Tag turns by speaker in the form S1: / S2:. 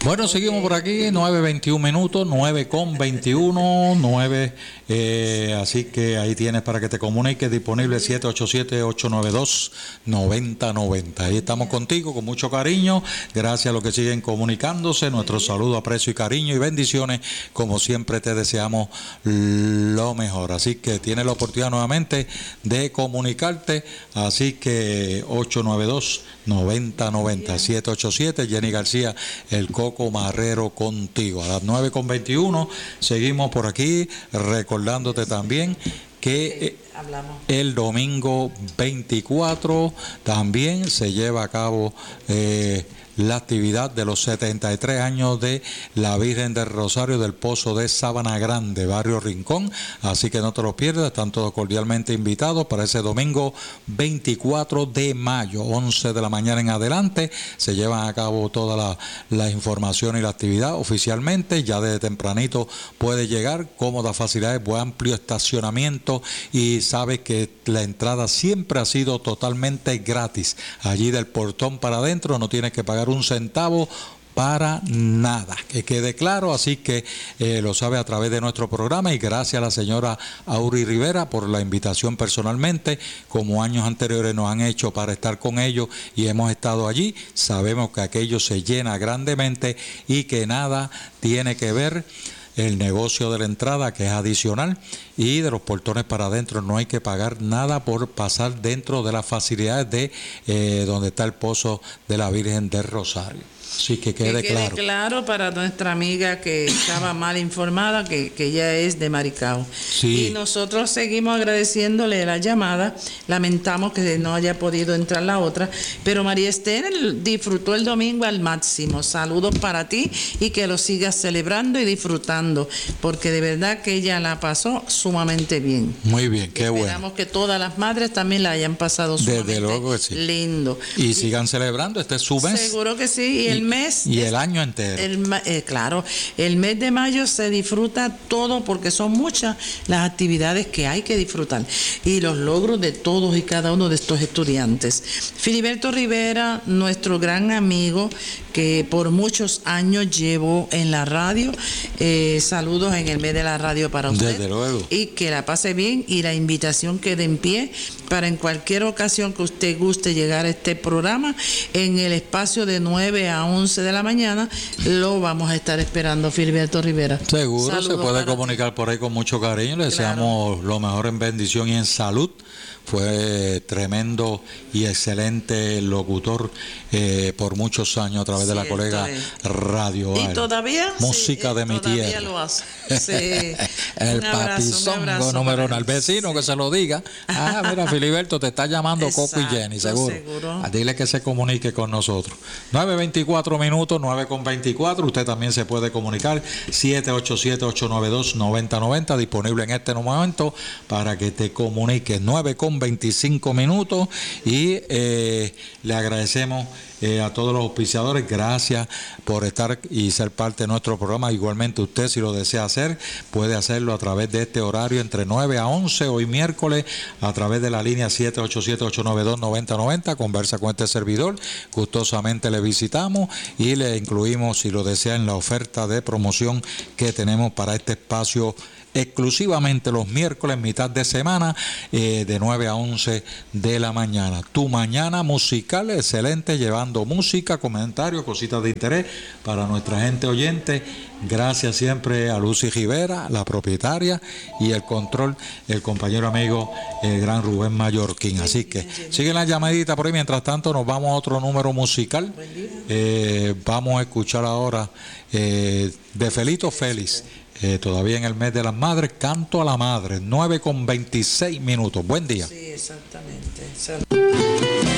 S1: Bueno, seguimos por aquí, 9:21 minutos, 9:21, así que ahí tienes para que te comuniques, disponible 787-892-9090. Ahí estamos contigo con mucho cariño, gracias a los que siguen comunicándose, nuestro saludo, aprecio y cariño y bendiciones, como siempre te deseamos lo mejor. Así que tienes la oportunidad nuevamente de comunicarte, así que 892-9090, 787, Jenny García, el Coco Marrero contigo. A las 9:21 seguimos por aquí recordándote también que el domingo 24 también se lleva a cabo la actividad de los 73 años de la Virgen del Rosario del Pozo de Sabana Grande, Barrio Rincón, así que no te lo pierdas, están todos cordialmente invitados para ese domingo 24 de mayo, 11 de la mañana en adelante, se llevan a cabo toda la información y la actividad oficialmente, ya desde tempranito puede llegar, cómodas facilidades, buen amplio estacionamiento y sabes que la entrada siempre ha sido totalmente gratis, allí del portón para adentro no tienes que pagar un centavo para nada, que quede claro, así que lo sabe a través de nuestro programa y gracias a la señora Auri Rivera por la invitación personalmente, como años anteriores nos han hecho para estar con ellos y hemos estado allí, sabemos que aquello se llena grandemente y que nada tiene que ver el negocio de la entrada, que es adicional, y de los portones para adentro no hay que pagar nada por pasar dentro de las facilidades de donde está el Pozo de la Virgen del Rosario. Así que quede claro.
S2: Claro para nuestra amiga que estaba mal informada, que ella es de Maricao.
S1: Sí.
S2: Y nosotros seguimos agradeciéndole la llamada. Lamentamos que no haya podido entrar la otra, pero María Esther disfrutó el domingo al máximo. Saludos para ti y que lo sigas celebrando y disfrutando, porque de verdad que ella la pasó sumamente bien.
S1: Muy bien, qué bueno.
S2: Esperamos que todas las madres también la hayan pasado sumamente
S1: desde luego que sí.
S2: Lindo.
S1: Y sigan celebrando, este es su mes.
S2: Seguro que sí, y el mes
S1: y el año entero.
S2: Claro, el mes de mayo se disfruta todo porque son muchas las actividades que hay que disfrutar y los logros de todos y cada uno de estos estudiantes. Filiberto Rivera, nuestro gran amigo que por muchos años llevó en la radio, saludos en el mes de la radio para usted.
S1: Desde luego.
S2: Y que la pase bien y la invitación quede en pie para en cualquier ocasión que usted guste llegar a este programa en el espacio de 9 a 11 de la mañana, lo vamos a estar esperando, Filiberto Rivera.
S1: Seguro. Saludos, se puede comunicar por ahí con mucho cariño, le deseamos lo mejor en bendición y en salud. Fue tremendo y excelente locutor por muchos años a través de la colega Radio
S2: y todavía
S1: música de mi tierra.
S2: Todavía lo hace. Sí.
S1: El papizongo número uno. Al vecino que se lo diga. Mira, Filiberto te está llamando. Exacto, Coco y Jenny, seguro. Dile que se comunique con nosotros. 9:24 minutos, 9:24. Usted también se puede comunicar. 787-892-9090. Disponible en este momento para que te comuniques. 9:25 minutos. Y le agradecemos a todos los auspiciadores, gracias por estar y ser parte de nuestro programa. Igualmente usted, si lo desea hacer, puede hacerlo a través de este horario entre 9 a 11, hoy miércoles, a través de la línea 787-892-9090. Conversa con este servidor, gustosamente le visitamos y le incluimos, si lo desea, en la oferta de promoción que tenemos para este espacio exclusivamente los miércoles, mitad de semana, de 9 a 11 de la mañana. Tu mañana musical, excelente, llevando música, comentarios, cositas de interés para nuestra gente oyente. Gracias siempre a Lucy Rivera, la propietaria, y el control, el compañero amigo, el gran Rubén Mallorquín. Así que siguen las llamaditas por ahí. Mientras tanto, nos vamos a otro número musical. Vamos a escuchar ahora de Felito Félix. Todavía en el mes de las madres, Canto a la Madre, 9:26 minutos. Buen día.
S2: Sí, exactamente.